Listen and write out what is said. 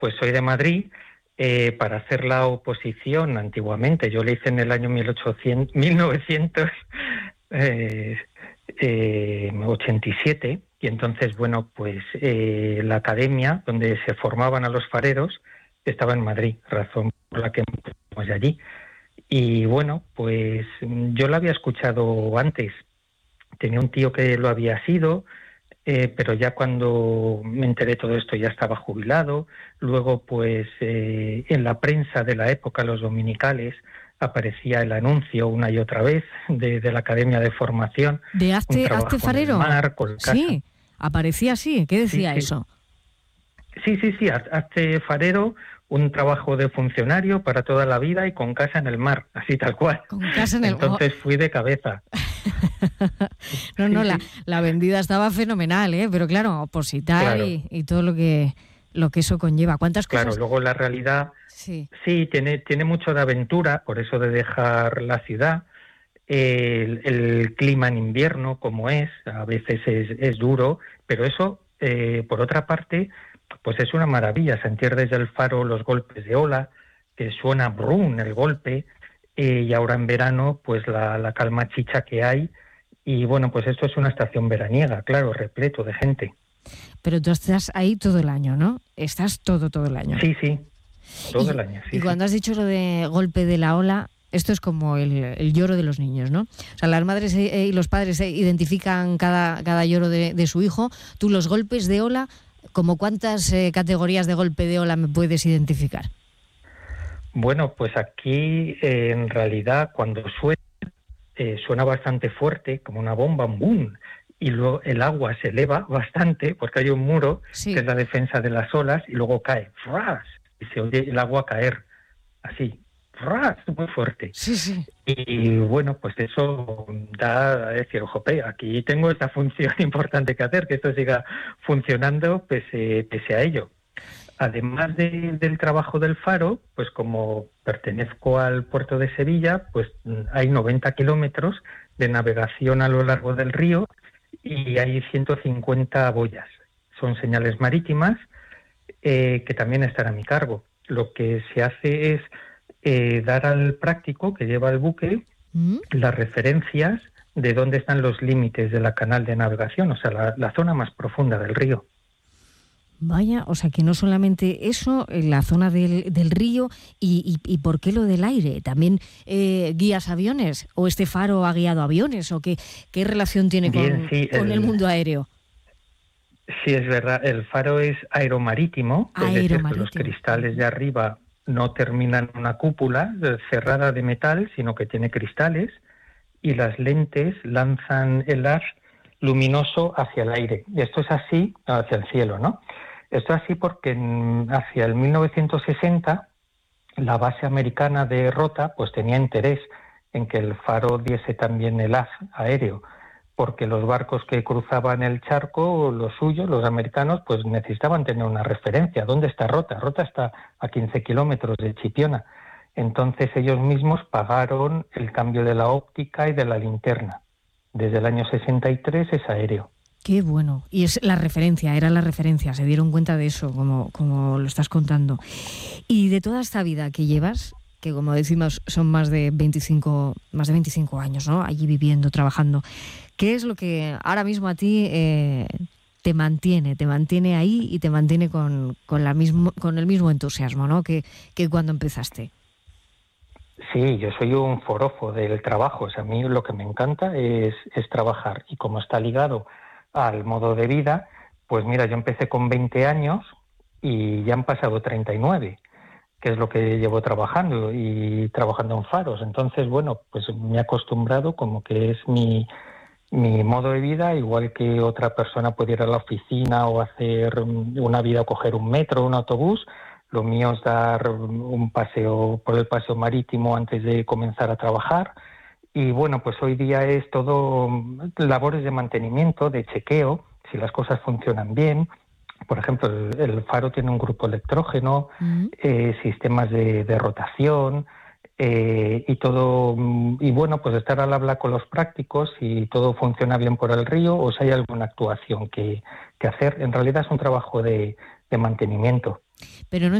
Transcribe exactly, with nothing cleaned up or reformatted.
pues soy de Madrid. Eh, para hacer la oposición antiguamente, yo le hice en el año mil ochocientos, mil novecientos eh, eh, ochenta y siete, y entonces, bueno, pues eh, la academia donde se formaban a los fareros estaba en Madrid, razón por la que fuimos de allí. Y bueno, pues yo lo había escuchado antes, tenía un tío que lo había sido, Eh, pero ya cuando me enteré de todo esto ya estaba jubilado. Luego, pues eh, en la prensa de la época, los dominicales, aparecía el anuncio una y otra vez de, de la Academia de Formación. ¿De un hazte, hazte trabajo en el farero? mar, con casa. Sí, aparecía así. ¿Qué decía Sí, sí. eso? Sí, sí, sí, haz- hazte farero, un trabajo de funcionario para toda la vida y con casa en el mar, así tal cual. Con casa en el... Entonces fui de cabeza. no, no, Sí, la, sí. la vendida estaba fenomenal, ¿eh? Pero claro, opositar Claro, y, y todo lo que, lo que eso conlleva. ¿Cuántas claro. cosas? Luego la realidad, Sí. sí, tiene, tiene mucho de aventura, por eso de dejar la ciudad. El, el clima en invierno, como es, a veces es, es duro, pero eso, eh, por otra parte, pues es una maravilla, sentir desde el faro los golpes de ola, que suena brum el golpe, eh, y ahora en verano, pues la, la calma chicha que hay, y bueno, pues esto es una estación veraniega, claro, repleto de gente. Pero tú estás ahí todo el año, ¿no? Estás todo, todo el año. Sí, sí, todo Y, el año, sí, y sí. cuando has dicho lo de golpe de la ola, esto es como el, el lloro de los niños, ¿no? O sea, las madres eh, y los padres eh, identifican cada, cada lloro de, de su hijo. Tú los golpes de ola, ¿como cuántas eh, categorías de golpe de ola me puedes identificar? Bueno, pues aquí eh, en realidad cuando suena, eh, suena bastante fuerte, como una bomba, un boom, y luego el agua se eleva bastante porque hay un muro Sí. que es la defensa de las olas y luego cae, ¡fras! Y se oye el agua caer, así, ¡fras! Muy fuerte. Sí, sí. Y bueno, pues eso da a decir, jope, aquí tengo esta función importante que hacer, que esto siga funcionando pese, pese a ello. Además de, del trabajo del faro, pues como pertenezco al puerto de Sevilla, pues hay noventa kilómetros de navegación a lo largo del río y hay ciento cincuenta boyas. Son señales marítimas eh, que también están a mi cargo. Lo que se hace es eh, dar al práctico que lleva el buque ¿Mm? las referencias de dónde están los límites de la canal de navegación, o sea, la, la zona más profunda del río. Vaya, o sea que no solamente eso, en la zona del, del río, y, y, y ¿por qué lo del aire? ¿También eh, guías aviones? ¿O este faro ha guiado aviones? ¿O qué, qué relación tiene Bien, con, sí, con el, el mundo aéreo? Sí, es verdad, el faro es aeromarítimo, es decir, que los Aeromarítimo. cristales de arriba no terminan en una cúpula cerrada de metal, sino que tiene cristales, y las lentes lanzan el haz luminoso hacia el aire. Y esto es así, hacia el cielo, ¿no? Esto es así porque hacia el mil novecientos sesenta la base americana de Rota pues tenía interés en que el faro diese también el haz aéreo, porque los barcos que cruzaban el charco, los suyos, los americanos, pues necesitaban tener una referencia. ¿Dónde está Rota? Rota está a quince kilómetros de Chipiona. Entonces ellos mismos pagaron el cambio de la óptica y de la linterna. Desde el año sesenta y tres es aéreo. Qué bueno. Y es la referencia, era la referencia, se dieron cuenta de eso, como, como lo estás contando. Y de toda esta vida que llevas, que como decimos son más de veinticinco, más de veinticinco años, ¿no? Allí viviendo, trabajando. ¿Qué es lo que ahora mismo a ti eh, te mantiene, te mantiene ahí y te mantiene con, con, la mismo, con el mismo entusiasmo, ¿no? que, que cuando empezaste? Sí, yo soy un forofo del trabajo. O sea, a mí lo que me encanta es, es trabajar. Y como está ligado al modo de vida, pues mira, yo empecé con veinte años y ya han pasado treinta y nueve, que es lo que llevo trabajando y trabajando en faros. Entonces, bueno, pues me he acostumbrado como que es mi, mi modo de vida, igual que otra persona puede ir a la oficina o hacer una vida o coger un metro, un autobús. Lo mío es dar un paseo por el paseo marítimo antes de comenzar a trabajar. Y bueno, pues hoy día es todo labores de mantenimiento, de chequeo, si las cosas funcionan bien. Por ejemplo, el, el faro tiene un grupo electrógeno, Mm. eh, sistemas de, de rotación eh, y todo. Y bueno, pues estar al habla con los prácticos si todo funciona bien por el río o si hay alguna actuación que, que hacer. En realidad es un trabajo de, de mantenimiento. Pero no